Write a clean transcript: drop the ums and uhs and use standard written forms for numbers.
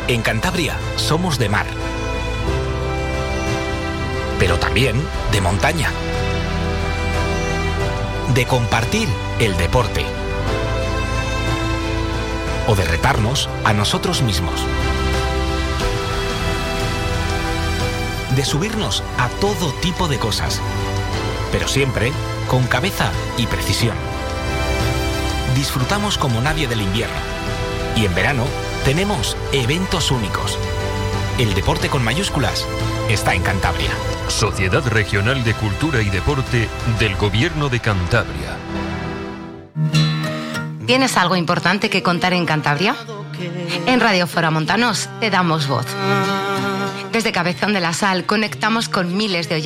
En Cantabria somos de mar, pero también de montaña, de compartir el deporte o de retarnos a nosotros mismos, de subirnos a todo tipo de cosas, pero siempre con cabeza y precisión. Disfrutamos como nadie del invierno y en verano tenemos eventos únicos. El deporte con mayúsculas está en Cantabria. Sociedad Regional de Cultura y Deporte del Gobierno de Cantabria. ¿Tienes algo importante que contar en Cantabria? En Radio Foramontanos te damos voz. Desde Cabezón de la Sal conectamos con miles de oyentes